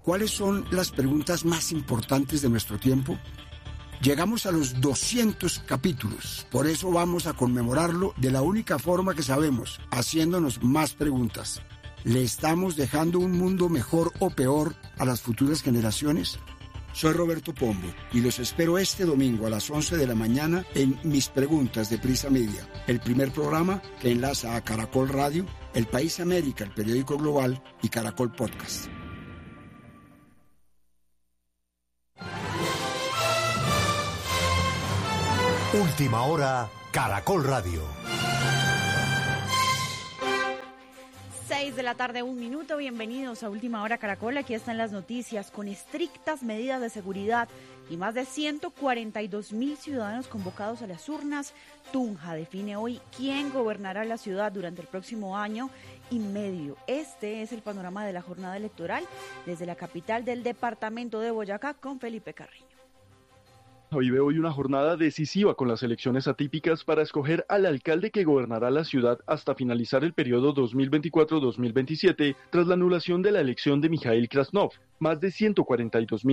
¿Cuáles son las preguntas más importantes de nuestro tiempo? Llegamos a los 200 capítulos, por eso vamos a conmemorarlo de la única forma que sabemos, haciéndonos más preguntas. ¿Le estamos dejando un mundo mejor o peor a las futuras generaciones? Soy Roberto Pombo y los espero este domingo a las 11 de la mañana en Mis Preguntas de Prisa Media, el primer programa que enlaza a Caracol Radio, El País América, el periódico global y Caracol Podcast. Última hora, Caracol Radio. 6 de la tarde, 1 minuto. Bienvenidos a Última Hora Caracol. Aquí están las noticias. Con estrictas medidas de seguridad y más de 142.000 ciudadanos convocados a las urnas, Tunja define hoy quién gobernará la ciudad durante el próximo año y medio. Este es el panorama de la jornada electoral desde la capital del departamento de Boyacá con Felipe Carreño. Vive hoy una jornada decisiva con las elecciones atípicas para escoger al alcalde que gobernará la ciudad hasta finalizar el periodo 2024-2027 tras la anulación de la elección de Mikhail Krasnov. Más de 142.000